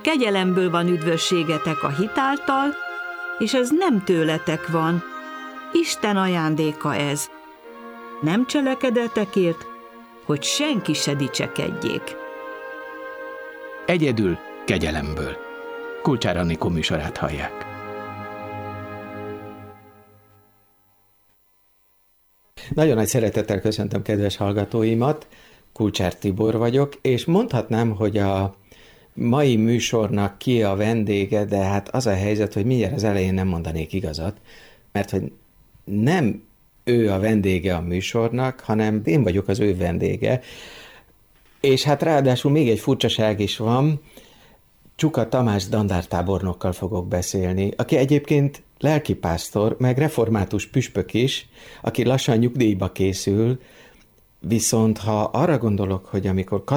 kegyelemből van üdvösségetek a hit által, és ez nem tőletek van. Isten ajándéka ez. Nem cselekedetekért, hogy senki se dicsekedjék. Egyedül kegyelemből. Kulcsár Anikó műsorát hallják. Nagyon nagy szeretettel köszöntöm kedves hallgatóimat, Kulcsár Tibor vagyok, és mondhatnám, hogy a mai műsornak ki a vendége, de hát az a helyzet, hogy mindjárt az elején nem mondanék igazat, mert hogy nem ő a vendége a műsornak, hanem én vagyok az ő vendége. És hát ráadásul még egy furcsaság is van, Csuka Tamás dandártábornokkal fogok beszélni, aki egyébként lelkipásztor, meg református püspök is, aki lassan nyugdíjba készül, viszont ha arra gondolok, hogy amikor